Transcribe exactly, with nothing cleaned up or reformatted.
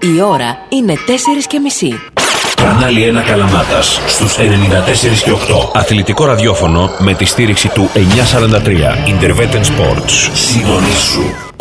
Η ώρα είναι τέσσερις και μισή. Κανάλι ένα Καλαμάτας στους ενενήντα τέσσερα και οκτώ. Αθλητικό ραδιόφωνο με τη στήριξη του εννιακόσια σαράντα τρία. Interveten Sports. Συντονίσου.